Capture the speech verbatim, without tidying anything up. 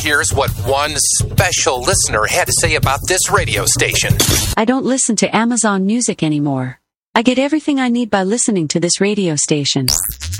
here's what one special listener had to say about this radio station. I don't listen to Amazon Music anymore. I get everything I need by listening to this radio station.